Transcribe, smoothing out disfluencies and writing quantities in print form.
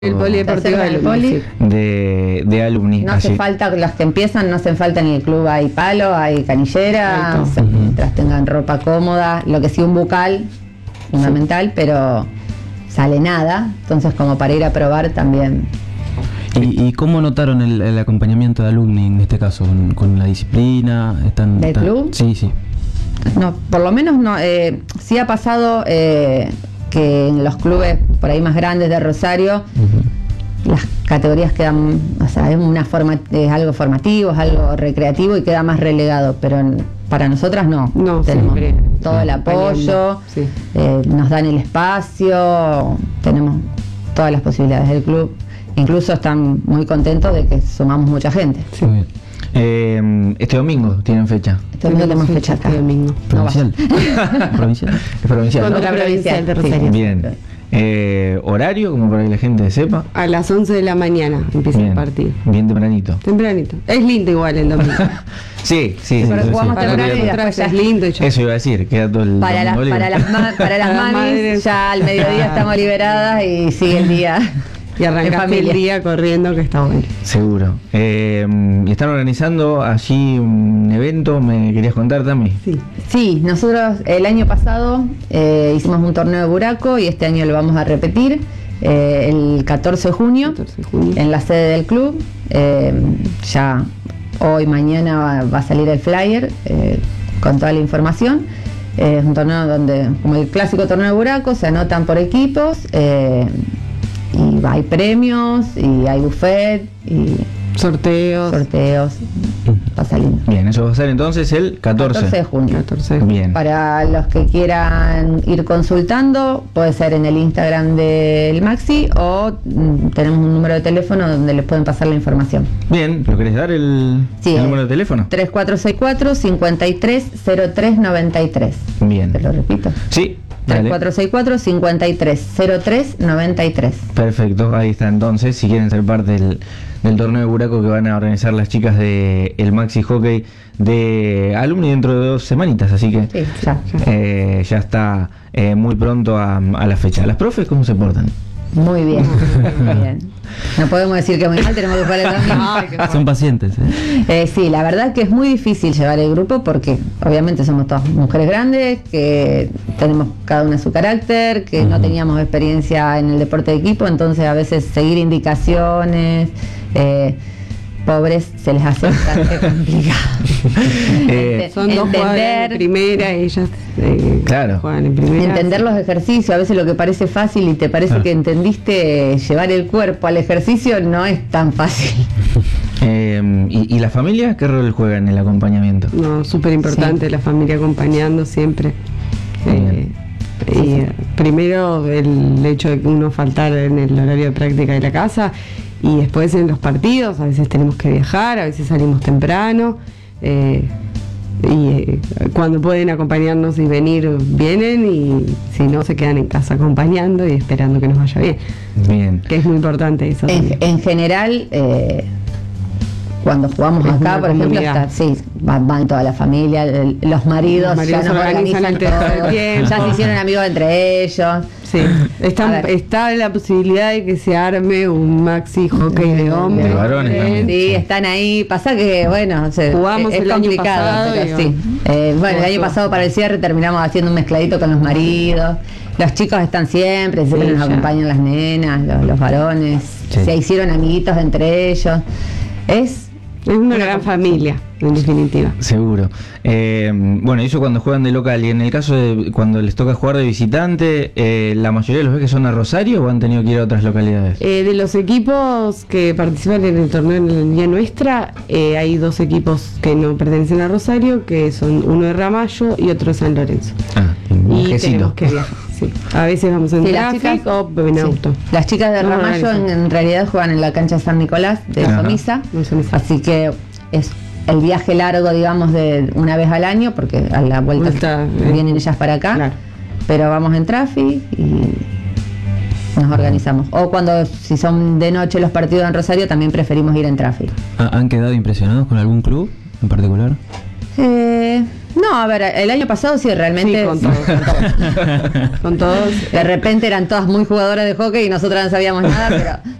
El polideportivo del poli. De alumni. No hace falta, las que empiezan, no hacen falta en el club, hay palo, hay canillera, mientras tengan ropa cómoda, lo que sí un bucal, fundamental, pero sale nada, entonces como para ir a probar también. ¿Y cómo notaron el acompañamiento de alumni en este caso? ¿Con la disciplina? ¿Del club? Sí. No, por lo menos no, sí ha pasado que en los clubes por ahí más grandes de Rosario, las categorías quedan, o sea, es algo formativo, es algo recreativo y queda más relegado, pero para nosotras no tenemos todo el apoyo, nos dan el espacio, tenemos todas las posibilidades del club, incluso están muy contentos de que sumamos mucha gente. Sí. Muy bien. Este domingo tienen fecha. Este domingo tenemos fecha acá. ¿Provincial? ¿Provincial? Es provincial. Contra la provincial de Rosario. Bien. ¿Horario, como para que la gente sepa? A las 11 de la mañana empieza el partido. Bien tempranito. Es lindo igual el domingo. Sí. Pero jugamos temprano y después ya es lindo. Eso iba a decir, queda todo el para las mamis, ya al mediodía estamos liberadas y sigue el día. Y arrancaste el día corriendo, que está bueno. Seguro. ¿Y están organizando allí un evento? ¿Me querías contar también? Sí, nosotros el año pasado hicimos un torneo de buraco y este año lo vamos a repetir el 14 de junio en la sede del club. Ya hoy, mañana va a salir el flyer con toda la información. Es un torneo donde, como el clásico torneo de buraco, se anotan por equipos. Y hay premios, y hay buffet, y sorteos. Va saliendo. Bien, eso va a ser entonces el 14 de junio. Bien. Para los que quieran ir consultando, puede ser en el Instagram del Maxi o tenemos un número de teléfono donde les pueden pasar la información. Bien, ¿lo querés dar el número de teléfono? 3464-530393. Bien. ¿Te lo repito? Sí. 3464-530393. Perfecto, ahí está entonces, si quieren ser parte del torneo de buraco que van a organizar las chicas de el Maxi Hockey de Alumni dentro de 2 semanitas, así que ya está muy pronto a la fecha. ¿Las profes cómo se portan? Muy bien, muy bien. No podemos decir que muy mal, tenemos que jugar el domingo. Son pacientes. Sí, la verdad que es muy difícil llevar el grupo porque obviamente somos todas mujeres grandes, que tenemos cada una su carácter, que no teníamos experiencia en el deporte de equipo, entonces a veces seguir indicaciones, pobres, se les hace bastante complicado. Son dos jugadoras en primera, ellas juegan en primera. Entender los ejercicios, a veces lo que parece fácil y te parece que entendiste llevar el cuerpo al ejercicio no es tan fácil. ¿Y la familia qué rol juega en el acompañamiento? No, súper importante la familia acompañando siempre. Primero el hecho de que uno faltar en el horario de práctica de la casa y después en los partidos, a veces tenemos que viajar, a veces salimos temprano cuando pueden acompañarnos y venir, vienen y si no se quedan en casa acompañando y esperando que nos vaya bien. Que es muy importante eso. En general, cuando jugamos acá, por ejemplo, van toda la familia, los maridos ya nos organizan todo, ya se hicieron amigos entre ellos. Sí, está la posibilidad de que se arme un Maxi Hockey de hombres. De varones también. Sí, están ahí. Pasa que, jugamos es el complicado, año pasado. Pero sí. El año pasado para el cierre terminamos haciendo un mezcladito con los maridos. Los chicos están siempre nos acompañan las nenas, los varones. Se hicieron amiguitos entre ellos. Es una gran familia, en definitiva. Seguro. Bueno, eso cuando juegan de local. Y en el caso de cuando les toca jugar de visitante, ¿la mayoría de los ves que son a Rosario o han tenido que ir a otras localidades? De los equipos que participan en el torneo en la Liga Nuestra, hay 2 equipos que no pertenecen a Rosario, que son uno de Ramallo y otro de San Lorenzo. Y tenemos que viajar. A veces vamos en tráfico o en auto. Las chicas de Ramallo en realidad juegan en la cancha de San Nicolás de Somisa, así que es el viaje largo, digamos, de una vez al año, porque a la vuelta vienen ellas para acá, pero vamos en tráfico y nos organizamos. O si son de noche los partidos en Rosario, también preferimos ir en tráfico. ¿Han quedado impresionados con algún club en particular? No, a ver, el año pasado sí, realmente. Sí, con todos. Con todos. De repente eran todas muy jugadoras de hockey y nosotras no sabíamos nada, pero